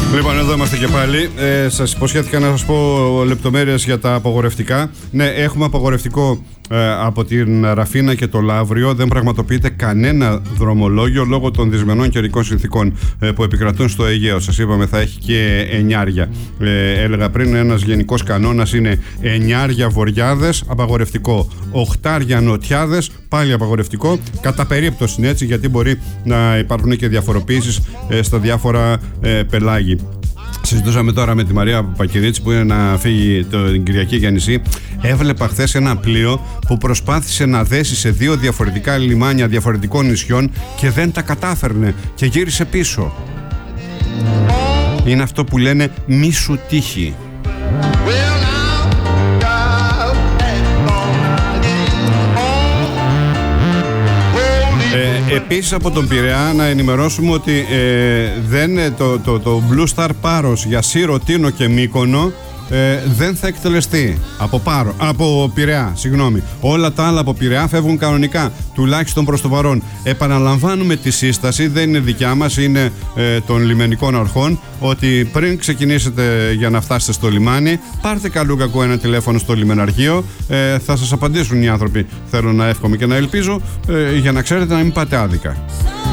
Λοιπόν, εδώ είμαστε και πάλι. Σας υποσχέθηκα να σας πω λεπτομέρειες για τα απαγορευτικά. Ναι, έχουμε απαγορευτικό από την Ραφίνα και το Λαύριο. Δεν πραγματοποιείται κανένα δρομολόγιο λόγω των δυσμενών καιρικών συνθήκων που επικρατούν στο Αιγαίο. Σας είπαμε, θα έχει και εννιάρια. Έλεγα πριν, ένας γενικός κανόνας είναι εννιάρια βορειάδες, απαγορευτικό. Οχτάρια νοτιάδες, πάλι απαγορευτικό. Κατά περίπτωση είναι έτσι, γιατί μπορεί να υπάρχουν και διαφοροποίησεις στα διάφορα πελάγη. Συζητούσαμε τώρα με τη Μαρία Πακυρίτση που είναι να φύγει την Κυριακή για νησί. Έβλεπα χθες ένα πλοίο που προσπάθησε να δέσει σε δύο διαφορετικά λιμάνια διαφορετικών νησιών και δεν τα κατάφερνε και γύρισε πίσω. Είναι αυτό που λένε μη σου τύχει. Επίσης από τον Πειραιά να ενημερώσουμε ότι το Blue Star Paros για Σύρο, Τίνο και Μύκονο δεν θα εκτελεστεί από Πειραιά, συγγνώμη. Όλα τα άλλα από Πειραιά φεύγουν κανονικά, τουλάχιστον προς το παρόν. Επαναλαμβάνουμε τη σύσταση, δεν είναι δικιά μας, είναι των λιμενικών αρχών, ότι πριν ξεκινήσετε για να φτάσετε στο λιμάνι, πάρτε καλού κακού ένα τηλέφωνο στο λιμεναρχείο, θα σας απαντήσουν οι άνθρωποι, θέλω να εύχομαι και να ελπίζω, για να ξέρετε να μην πάτε άδικα.